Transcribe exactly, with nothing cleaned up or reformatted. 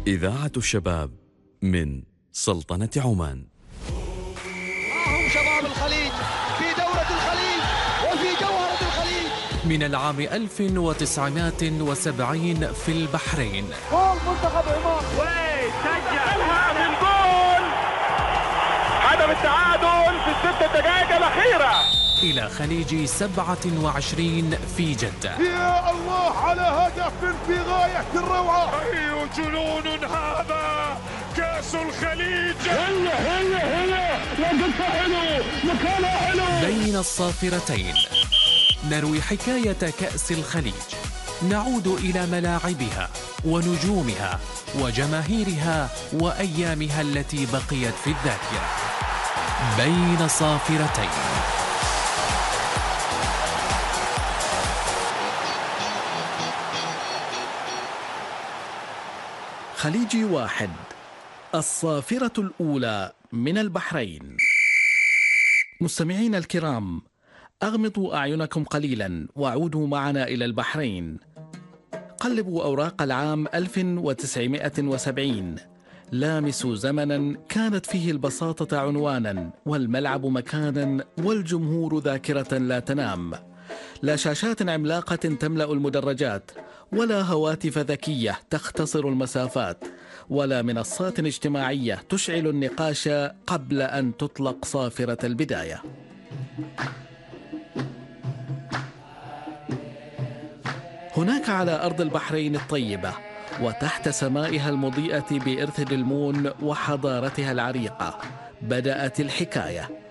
إذاعة الشباب من سلطنة عمان. معهم شباب الخليج في دورة الخليج وفي جوهرة الخليج. من العام ألف وتسعمائة وسبعين في البحرين. جول منتخب عمان. وين سجلها من جول هدف التعادل في الست دقائق الأخيرة. إلى خليج سبعة وعشرين في جدة. يا الله على هدف في غاية الروعة. أي جنون هذا، كأس الخليج. هيا هيا هيا لقد حلو مكانها حلو. بين الصافرتين نروي حكاية كأس الخليج، نعود إلى ملاعبها ونجومها وجماهيرها وأيامها التي بقيت في الذاكرة. بين صافرتين. خليجي واحد، الصافرة الأولى من البحرين. مستمعين الكرام، أغمضوا أعينكم قليلا وعودوا معنا إلى البحرين. قلبوا أوراق العام ألف وتسعمائة وسبعين، لامسوا زمنا كانت فيه البساطة عنوانا والملعب مكانا والجمهور ذاكرة لا تنام. لا شاشات عملاقة تملأ المدرجات، ولا هواتف ذكية تختصر المسافات، ولا منصات اجتماعية تشعل النقاش قبل أن تطلق صافرة البداية. هناك على أرض البحرين الطيبة وتحت سمائها المضيئة بإرث دلمون وحضارتها العريقة بدأت الحكاية.